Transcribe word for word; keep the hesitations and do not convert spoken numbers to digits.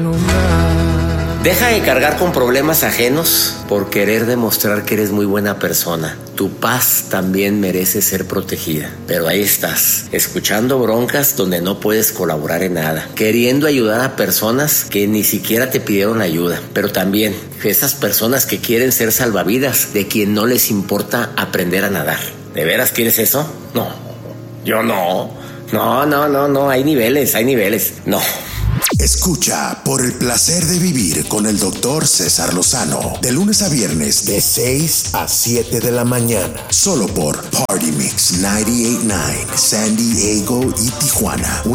Deja de cargar con problemas ajenos por querer demostrar que eres muy buena persona. Tu paz también merece ser protegida. Pero ahí estás, escuchando broncas donde no puedes colaborar en nada, queriendo ayudar a personas que ni siquiera te pidieron ayuda. Pero también esas personas que quieren ser salvavidas de quien no les importa aprender a nadar. ¿De veras quieres eso? No, yo no. No, no, no, no, hay niveles, hay niveles. No. Escucha Por el placer de vivir con el doctor César Lozano, de lunes a viernes de seis a siete de la mañana, solo por Party Mix noventa y ocho punto nueve, San Diego y Tijuana.